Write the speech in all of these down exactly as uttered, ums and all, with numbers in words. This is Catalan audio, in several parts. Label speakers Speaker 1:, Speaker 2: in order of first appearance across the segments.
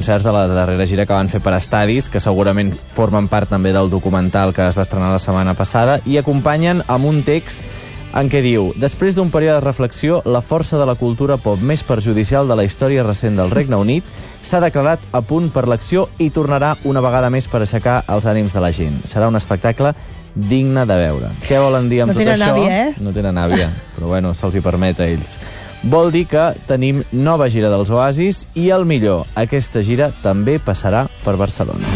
Speaker 1: concerts de la darrera gira que van fer per estadis, que segurament formen part també del documental que es va estrenar la setmana passada, i acompanyen amb un text en què diu: després d'un període de reflexió, la força de la cultura pop més perjudicial de la història recent del Regne Unit s'ha declarat a punt per l'acció i tornarà una vegada més per aixecar els ànims de la gent. Serà un espectacle digne de veure. Què volen dir amb
Speaker 2: no
Speaker 1: tot això?
Speaker 2: No tenen àvia, eh?
Speaker 1: No tenen àvia, però bueno, se'ls hi permet a ells. Vol dir que tenim nova gira dels Oasis i, el millor, aquesta gira també passarà per Barcelona.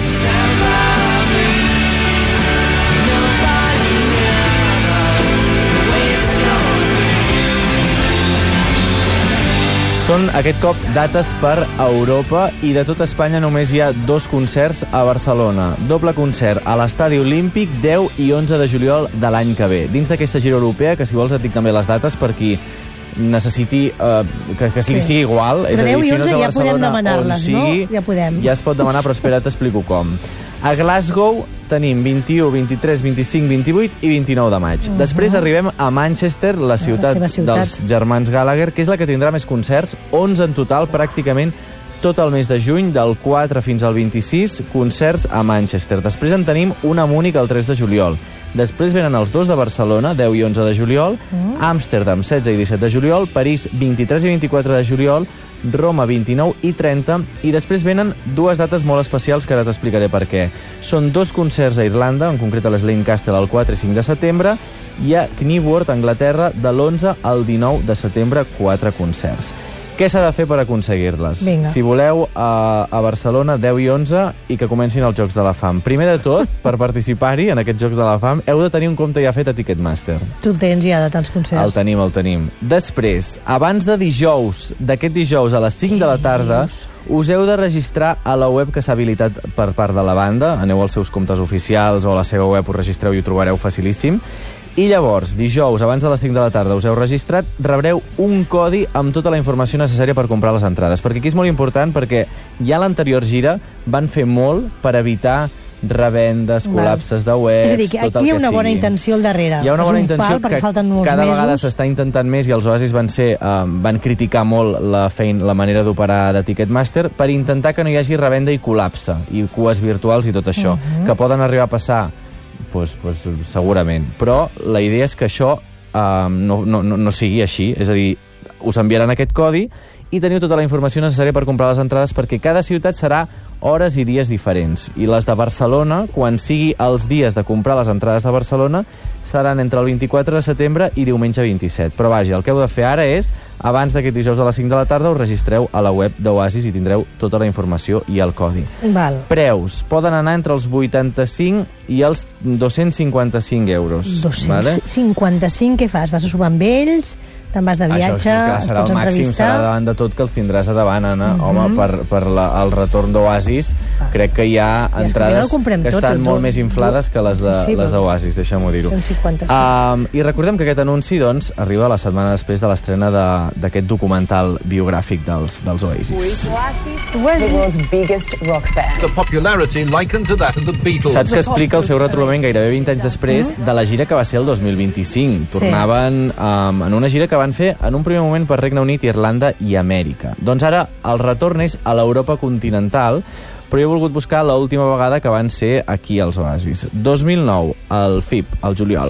Speaker 1: Són aquest cop dates per Europa i de tot Espanya només hi ha dos concerts a Barcelona. Doble concert a l'Estadi Olímpic deu i onze de juliol de l'any que ve. Dins d'aquesta gira europea, que si vols et dic també les dates per qui necessiti eh, que, que sigui, sí. sigui igual. És
Speaker 2: Però
Speaker 1: a dir,
Speaker 2: deu i
Speaker 1: si no
Speaker 2: onze
Speaker 1: és a
Speaker 2: ja podem
Speaker 1: Barcelona,
Speaker 2: demanar-les,
Speaker 1: sigui,
Speaker 2: no? Ja podem.
Speaker 1: Ja es pot demanar, però espera, t'explico com. A Glasgow tenim vint-i-u, vint-i-tres, vint-i-cinc, vint-i-vuit i vint-i-nou de maig. Uh -huh. Després arribem a Manchester, la ciutat, la ciutat dels germans Gallagher, que és la que tindrà més concerts, onze en total, pràcticament tot el mes de juny, del quatre fins al vint-i-sis, concerts a Manchester. Després en tenim un a Múnich el tres de juliol. Després venen els dos de Barcelona, deu i onze de juliol, uh -huh. Amsterdam, setze i disset de juliol, París, vint-i-tres i vint-i-quatre de juliol, Roma, vint-i-nou i trenta, i després venen dues dates molt especials que ara t'explicaré per què. Són dos concerts a Irlanda, en concret a l'Slane Castle el quatre i cinc de setembre, i a Knebworth, Anglaterra, de l'onze al dinou de setembre, quatre concerts. Què s'ha de fer per aconseguir-les? Si voleu a, a Barcelona, deu i onze, i que comencin els Jocs de la Fam. Primer de tot, per participar-hi en aquests Jocs de la Fam, heu de tenir un compte ja fet a Ticketmaster.
Speaker 2: Tu el tens ja de tants concerts.
Speaker 1: El tenim, el tenim. Després, abans de dijous, d'aquest dijous a les cinc de la tarda, us heu de registrar a la web que s'ha habilitat per part de la banda. Aneu als seus comptes oficials o a la seva web, us registreu i ho trobareu facilíssim. I llavors, dijous, abans de les cinc de la tarda, us heu registrat, rebreu un codi amb tota la informació necessària per comprar les entrades. Perquè aquí és molt important, perquè ja l'anterior gira van fer molt per evitar revendes, col·lapses de webs,
Speaker 2: és a dir, que aquí hi ha una bona intenció al darrere.
Speaker 1: Hi ha una bona intenció que cada vegada s'està intentant més, i els Oasis van ser um, van criticar molt la feina, la manera d'operar de Ticketmaster per intentar que no hi hagi revenda i col·lapse, i cues virtuals i tot això, uh -huh. que poden arribar a passar Pues, pues, segurament. Però la idea és que això uh, no, no, no sigui així. És a dir, us enviaran aquest codi i teniu tota la informació necessària per comprar les entrades, perquè cada ciutat serà hores i dies diferents. I les de Barcelona, quan sigui els dies de comprar les entrades de Barcelona, seran entre el vint-i-quatre de setembre i diumenge vint-i-set. Però vaja, el que heu de fer ara és, abans d'aquest dijous a les cinc de la tarda, us registreu a la web d'Oasis i tindreu tota la informació i el codi.
Speaker 2: Val.
Speaker 1: Preus. Poden anar entre els vuitanta-cinc i els dos-cents cinquanta-cinc euros.
Speaker 2: dos-cents cinquanta-cinc, vale? Què fas? Vas a sopar amb ells? Te'n vas de viatge?
Speaker 1: Això serà el màxim, serà davant de tot que els tindràs a davant, Anna. Uh -huh. Home, per, per la, el retorn d'Oasis, ah. crec que hi ha sí, entrades que, que estan tot, molt tot, més inflades que les de, sí, les d'Oasis, deixa'm-ho dir-ho.
Speaker 2: cent cinquanta-cinc.
Speaker 1: Um, I recordem que aquest anunci, doncs, arriba la setmana després de l'estrena d'aquest documental biogràfic dels, dels Oasis.
Speaker 3: The world's biggest rock band.
Speaker 4: The popularity likened to that of the Beatles.
Speaker 1: Saps que explica el seu retrobament gairebé vint anys després de la gira que va ser el dos mil vint-i-cinc. Tornaven um, en una gira que van fer en un primer moment per Regne Unit, Irlanda i Amèrica. Doncs ara el retorn és a l'Europa continental, però he volgut buscar l'última vegada que van ser aquí als Oasis. dos mil nou, al F I P, al juliol.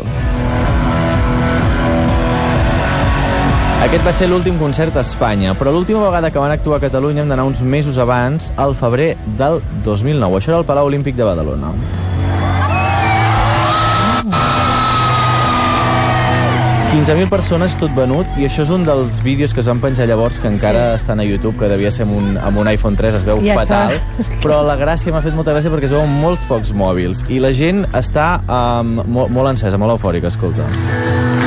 Speaker 1: Aquest va ser l'últim concert a Espanya, però l'última vegada que van actuar a Catalunya hem d'anar uns mesos abans, al febrer del dos mil nou. Això era el Palau Olímpic de Badalona. quinze mil persones, tot venut, i això és un dels vídeos que es van penjar llavors, que encara sí. estan a YouTube, que devia ser amb un, amb un iPhone tres, es veu ja fatal, està. Però la gràcia m'ha fet molta gràcia perquè es veuen molts pocs mòbils, i la gent està um, molt, molt encesa, molt eufòrica, escolta.